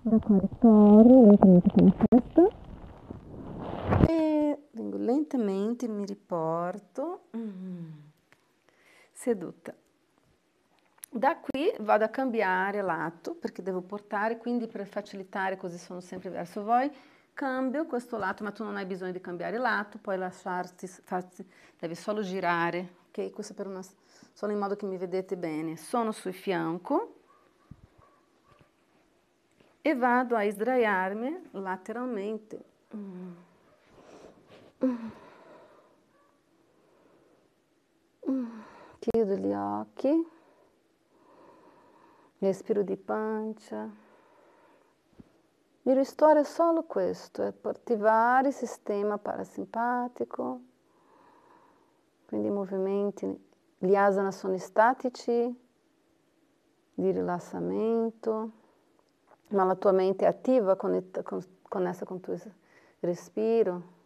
Da qua ritorno lentamente con la testa e vengo lentamente, mi riporto seduta. Da qui vado a cambiare lato perché devo portare, quindi per facilitare, così sono sempre verso voi, cambio questo lato, ma tu non hai bisogno di cambiare lato, puoi devi solo girare, ok? Questo per solo in modo che mi vedete bene. Sono sul fianco e vado a sdraiarmi lateralmente. Chiudo gli occhi, respiro di pancia. Mi ristoro solo questo, è per attivare il sistema parasimpatico, quindi i movimenti, gli asana sono statici, di rilassamento, ma la tua mente è attiva, connessa con il tuo respiro.